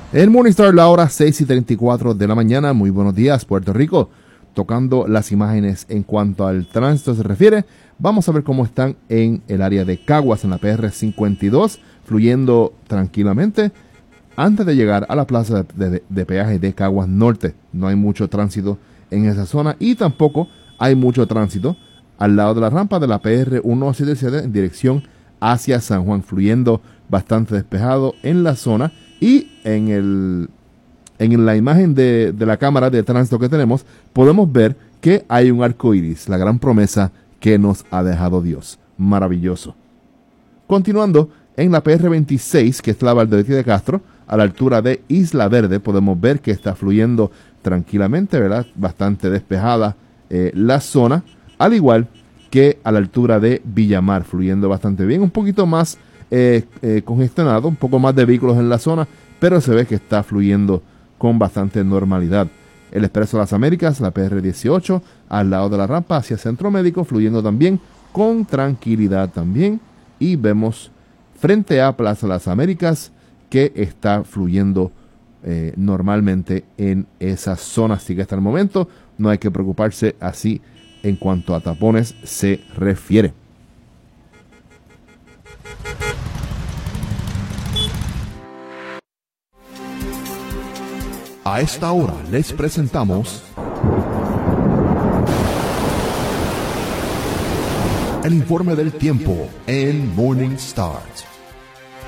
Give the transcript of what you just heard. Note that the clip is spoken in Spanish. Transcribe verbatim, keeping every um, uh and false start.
El Morning Star, la hora seis y treinta y cuatro de la mañana. Muy buenos días, Puerto Rico. Tocando las imágenes en cuanto al tránsito se refiere, vamos a ver cómo están en el área de Caguas, en la P R cincuenta y dos, fluyendo tranquilamente antes de llegar a la plaza de, de, de peaje de Caguas Norte. No hay mucho tránsito en esa zona y tampoco hay mucho tránsito al lado de la rampa de la P R ciento setenta y siete en dirección hacia San Juan, fluyendo bastante despejado en la zona. Y en, el, en la imagen de, de la cámara de tránsito que tenemos, podemos ver que hay un arco iris, la gran promesa que nos ha dejado Dios. Maravilloso. Continuando, en la P R veintiséis, que es la Valdeoriotti de Castro, a la altura de Isla Verde, podemos ver que está fluyendo tranquilamente, ¿verdad? Bastante despejada eh, la zona, al igual que a la altura de Villamar, fluyendo bastante bien, un poquito más Eh, eh, congestionado, un poco más de vehículos en la zona, pero se ve que está fluyendo con bastante normalidad. El Expreso de las Américas, la P R dieciocho, al lado de la rampa hacia Centro Médico, fluyendo también con tranquilidad también. Y vemos frente a Plaza de las Américas que está fluyendo eh, normalmente en esa zona. Así que hasta el momento no hay que preocuparse así en cuanto a tapones se refiere. A esta hora les presentamos el informe del tiempo en Morning Star.